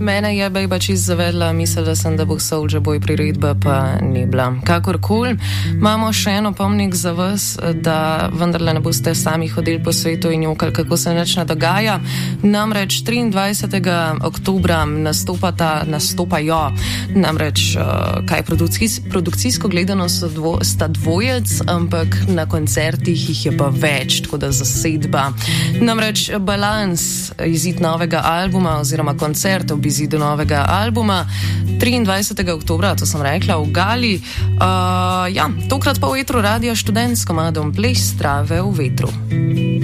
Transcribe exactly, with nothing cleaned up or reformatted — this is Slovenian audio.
Mene je bejba čist zavedla, mislila sem, da bo Soulja Boy priredba, pa ni bila. Kakorkoli, imamo še eno pomnik za vas, da vendarle ne boste sami hodili po svetu in jokali, kako se nič ne dogaja. Namreč triindvajsetega oktobra nastopata, nastopajo, namreč kaj produkcijs, produkcijsko gledano so dvo, sta dvojec, ampak na koncertih jih je pa več, tako da zasedba. Namreč Balans, izid novega albuma oziroma koncert ob izidu novega albuma triindvajsetega oktobra, to sem rekla, v Gali. Uh, ja, tokrat pa v etru Radia Študent s komadom Ples trave v vetru.